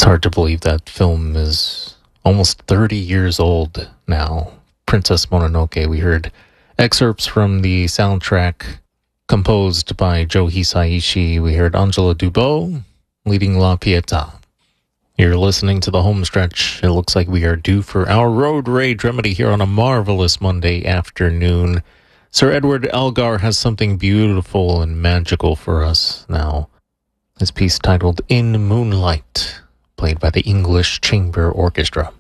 hard to believe that film is almost 30 years old now. Princess Mononoke. We heard excerpts from the soundtrack composed by Joe Hisaishi. We heard Angela Dubois leading La Pietà. You're listening to the home stretch. It looks like we are due for our road rage remedy here on a marvelous Monday afternoon. Sir Edward Elgar has something beautiful and magical for us now. His piece titled In Moonlight, played by the English Chamber Orchestra.